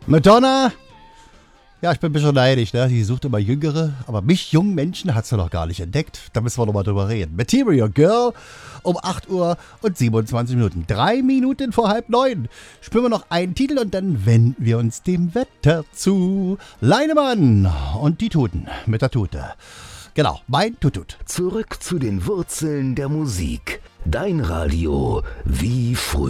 Madonna, ja, ich bin ein bisschen neidisch, ne? Die sucht immer Jüngere, aber mich, jungen Menschen, hat sie noch gar nicht entdeckt. Da müssen wir nochmal drüber reden. Material Girl um 8 Uhr und 27 Minuten. 3 Minuten vor 8:30. Spielen wir noch einen Titel und dann wenden wir uns dem Wetter zu. Leinemann und die Tuten mit der Tute. Genau, mein Tutut. Zurück zu den Wurzeln der Musik. Dein Radio wie früher.